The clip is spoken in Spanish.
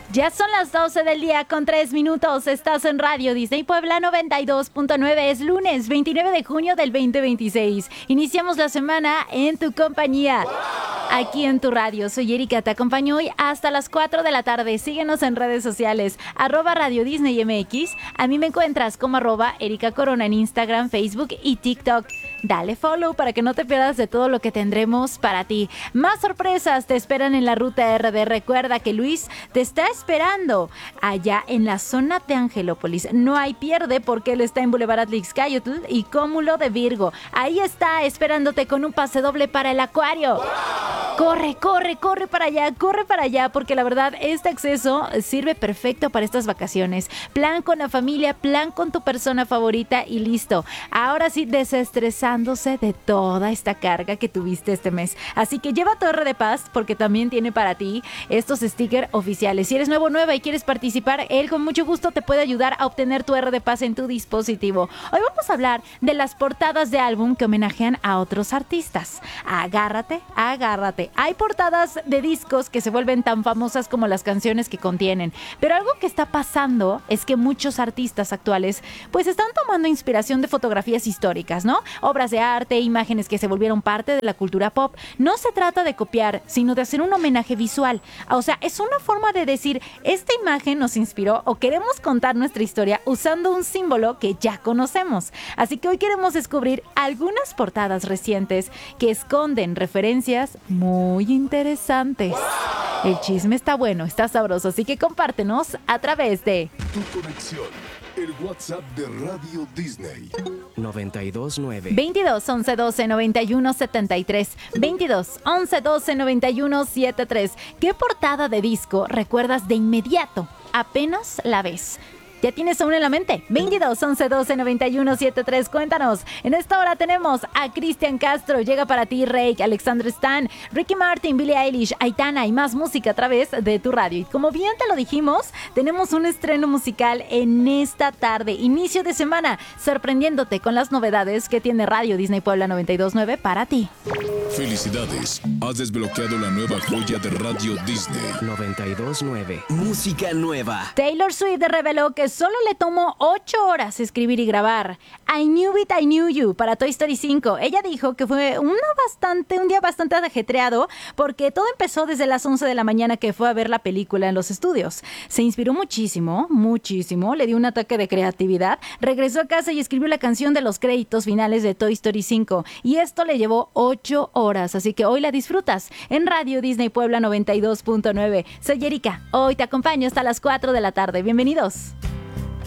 Ya son las 12 del día con 3 minutos. Estás en Radio Disney Puebla 92.9. Es lunes 29 de junio del 2026. Iniciamos la semana en tu compañía. Aquí en tu radio. Soy Erika, te acompaño hoy hasta las 4 de la tarde. Síguenos en redes sociales. @Radio Disney MX. A mí me encuentras como @Erika Corona en Instagram, Facebook y TikTok. Dale follow para que no te pierdas de todo lo que tendremos para ti. Más sorpresas te esperan en la ruta RD. Recuerda que Luis te está esperando allá en la zona de Angelópolis. No hay pierde porque él está en Boulevard Atlixcayotl y Cúmulo de Virgo. Ahí está esperándote con un pase doble para el acuario. Corre para allá, porque la verdad este acceso sirve perfecto para estas vacaciones. Plan con la familia, plan con tu persona favorita y listo. Ahora sí, desestresándose de toda esta carga que tuviste este mes. Así que lleva tu R de Paz porque también tiene para ti estos stickers oficiales. Si eres nueva y quieres participar, él con mucho gusto te puede ayudar a obtener tu R de Paz en tu dispositivo. Hoy vamos a hablar de las portadas de álbum que homenajean a otros artistas. Agárrate. Hay portadas de discos que se vuelven tan famosas como las canciones que contienen. Pero algo que está pasando es que muchos artistas actuales pues están tomando inspiración de fotografías históricas, ¿no? Obras de arte, imágenes que se volvieron parte de la cultura pop. No se trata de copiar, sino de hacer un homenaje visual. O sea, es una forma de decir, esta imagen nos inspiró o queremos contar nuestra historia usando un símbolo que ya conocemos. Así que hoy queremos descubrir algunas portadas recientes que esconden referencias muy interesantes. El chisme está bueno, está sabroso, así que compártenos a través de Tu conexión, el WhatsApp de Radio Disney. 929 22 11 12 91 73 22 11 12 91 73. ¿Qué portada de disco recuerdas de inmediato apenas la ves? ¿Ya tienes una en la mente? 22 11 12 91 73. Cuéntanos. En esta hora tenemos a Cristian Castro. Llega para ti Rake, Alexander Stan, Ricky Martin, Billie Eilish, Aitana y más música a través de tu radio. Y como bien te lo dijimos, tenemos un estreno musical en esta tarde. Inicio de semana, sorprendiéndote con las novedades que tiene Radio Disney Puebla 92.9 para ti. Felicidades, has desbloqueado la nueva joya de Radio Disney. 929 Música nueva. Taylor Swift reveló que solo le tomó 8 horas escribir y grabar I Knew It, I Knew You para Toy Story 5. Ella dijo que fue un día bastante ajetreado porque todo empezó desde las 11 de la mañana que fue a ver la película en los estudios. Se inspiró muchísimo, le dio un ataque de creatividad, regresó a casa y escribió la canción de los créditos finales de Toy Story 5 y esto le llevó 8 horas, así que hoy la disfrutas en Radio Disney Puebla 92.9. Soy Erika, hoy te acompaño hasta las 4 de la tarde. Bienvenidos.